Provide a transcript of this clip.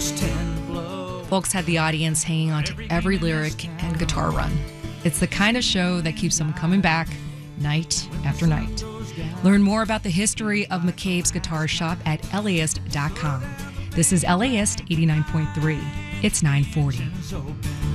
Folks had the audience hanging on to every lyric and guitar run. It's the kind of show that keeps them coming back night after night. Learn more about the history of McCabe's Guitar Shop at LAist.com. This is LAist 89.3. It's 940.